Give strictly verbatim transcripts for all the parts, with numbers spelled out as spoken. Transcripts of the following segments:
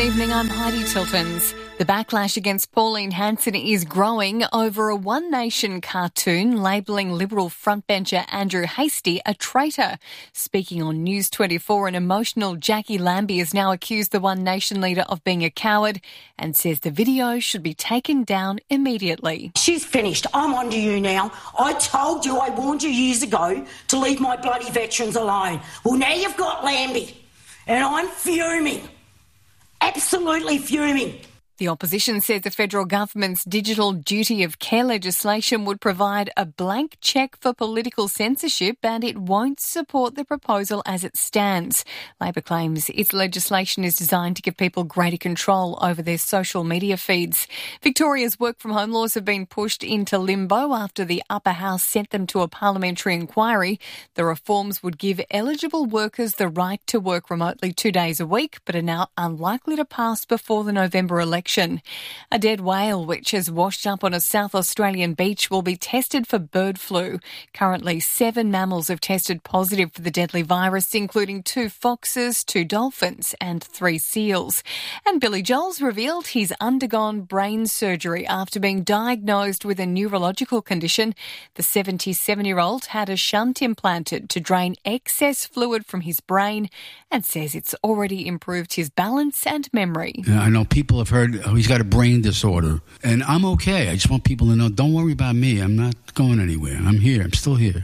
evening, I'm Heidi Tiltons. The backlash against Pauline Hanson is growing over a One Nation cartoon labelling Liberal frontbencher Andrew Hastie a traitor. Speaking on News twenty-four, an emotional Jackie Lambie has now accused the One Nation leader of being a coward and says the video should be taken down immediately. She's finished. I'm on to you now. I told you, I warned you years ago to leave my bloody veterans alone. Well, now you've got Lambie, and I'm fuming. Absolutely fuming. The opposition says the federal government's digital duty of care legislation would provide a blank cheque for political censorship and it won't support the proposal as it stands. Labor claims its legislation is designed to give people greater control over their social media feeds. Victoria's work-from-home laws have been pushed into limbo after the upper house sent them to a parliamentary inquiry. The reforms would give eligible workers the right to work remotely two days a week, but are now unlikely to pass before the November election. A dead whale which has washed up on a South Australian beach will be tested for bird flu. Currently, seven mammals have tested positive for the deadly virus, including two foxes, two dolphins and three seals. And Billy Joel's revealed he's undergone brain surgery after being diagnosed with a neurological condition. The seventy-seven-year-old had a shunt implanted to drain excess fluid from his brain and says it's already improved his balance and memory. Yeah, I know people have heard oh, he's got a brain disorder, and I'm okay. I just want people to know, don't worry about me. I'm not going anywhere. I'm here. I'm still here.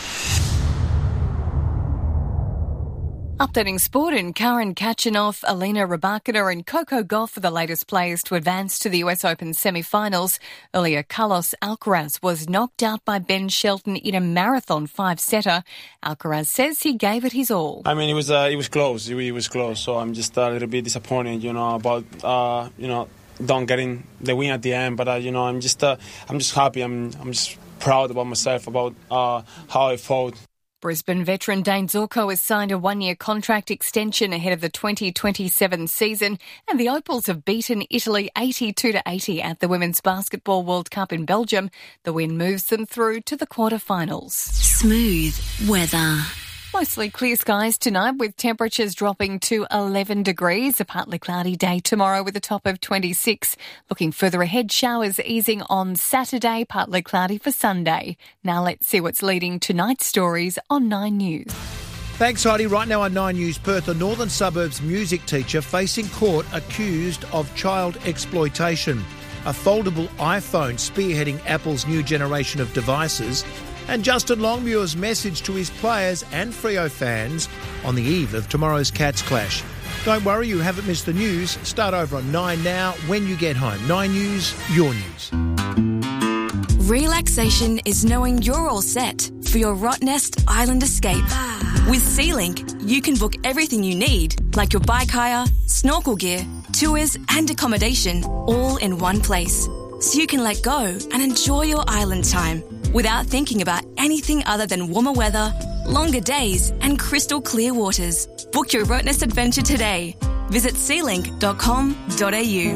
Updating sport, and Karen Khachanov, Alina Rybakina and Coco Gauff are the latest players to advance to the U S Open semi-finals. Earlier, Carlos Alcaraz was knocked out by Ben Shelton in a marathon five-setter. Alcaraz says he gave it his all. I mean, it was uh, it was close. It was close. So I'm just a little bit disappointed, you know, about uh, you know, don't getting the win at the end. But uh, you know, I'm just uh, I'm just happy. I'm I'm just proud about myself about uh, how I fought. Brisbane veteran Dane Zorko has signed a one-year contract extension ahead of the twenty twenty-seven season, and the Opals have beaten Italy eighty-two to eighty at the Women's Basketball World Cup in Belgium. The win moves them through to the quarterfinals. Smooth weather. Mostly clear skies tonight with temperatures dropping to eleven degrees. A partly cloudy day tomorrow with a top of twenty-six. Looking further ahead, showers easing on Saturday, partly cloudy for Sunday. Now let's see what's leading tonight's stories on Nine News. Thanks, Heidi. Right now on Nine News, Perth, a northern suburbs music teacher facing court accused of child exploitation. A foldable iPhone spearheading Apple's new generation of devices. And Justin Longmuir's message to his players and Freo fans on the eve of tomorrow's Cats clash. Don't worry, you haven't missed the news. Start over on Nine now when you get home. Nine News, your news. Relaxation is knowing you're all set for your Rottnest Island escape. With SeaLink, you can book everything you need, like your bike hire, snorkel gear, tours and accommodation, all in one place. So you can let go and enjoy your island time without thinking about anything other than warmer weather, longer days and crystal clear waters. Book your Rottnest adventure today. Visit sea link dot com dot a u.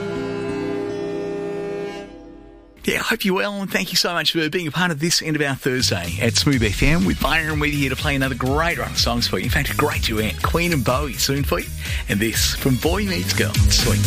Yeah, I hope you're well, and thank you so much for being a part of this end of our Thursday at Smooth F M with Byron Weedy here to play another great run of songs for you. In fact, a great duet, Queen and Bowie, soon for you. And this, from Boy Meets Girl, sweet.